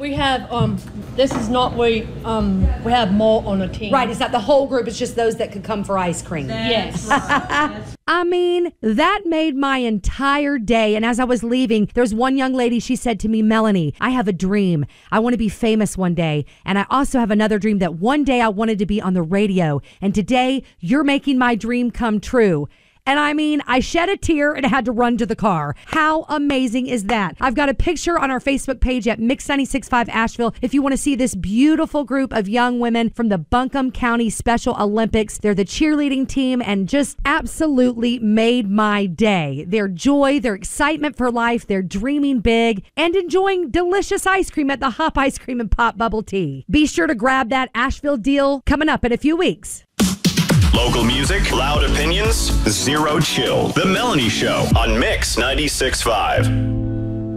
We have this is not we have more on a team. Right, it's not the whole group, it's just those that could come for ice cream. Yes. I mean, that made my entire day. And as I was leaving, there was one young lady, she said to me, Melanie, I have a dream. I want to be famous one day. And I also have another dream that one day I wanted to be on the radio. And today, you're making my dream come true. And I mean, I shed a tear and had to run to the car. How amazing is that? I've got a picture on our Facebook page at Mix 96.5 Asheville. If you want to see this beautiful group of young women from the Buncombe County Special Olympics, they're the cheerleading team and just absolutely made my day. Their joy, their excitement for life, they're dreaming big and enjoying delicious ice cream at the Hop Ice Cream and Pop Bubble Tea. Be sure to grab that Asheville deal coming up in a few weeks. Local music, loud opinions, zero chill. The Melanie Show on Mix 96.5.